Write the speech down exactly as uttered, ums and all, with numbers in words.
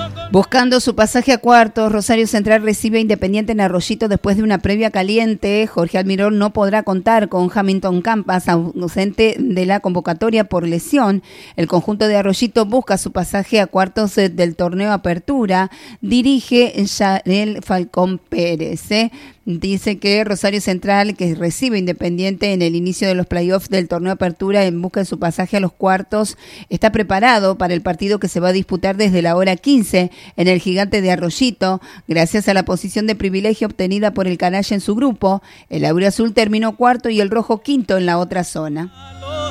Buscando su pasaje a cuartos, Rosario Central recibe a Independiente en Arroyito después de una previa caliente. Jorge Almirón no podrá contar con Hamilton Campas, ausente de la convocatoria por lesión. El conjunto de Arroyito busca su pasaje a cuartos del torneo Apertura. Dirige Yanel Falcón Pérez. ¿eh? Dice que Rosario Central, que recibe Independiente en el inicio de los playoffs del torneo Apertura en busca de su pasaje a los cuartos, está preparado para el partido que se va a disputar desde la hora quince en el Gigante de Arroyito. Gracias a la posición de privilegio obtenida por el canalla en su grupo, el auriazul terminó cuarto y el rojo quinto en la otra zona.